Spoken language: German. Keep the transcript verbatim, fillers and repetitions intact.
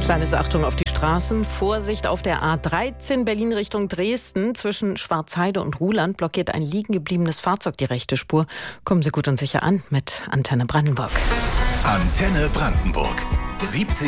Kleines Achtung auf die Straßen. Vorsicht auf der A dreizehn Berlin Richtung Dresden. Zwischen Schwarzheide und Ruhland blockiert ein liegen gebliebenes Fahrzeug die rechte Spur. Kommen Sie gut und sicher an mit Antenne Brandenburg. Antenne Brandenburg. siebzig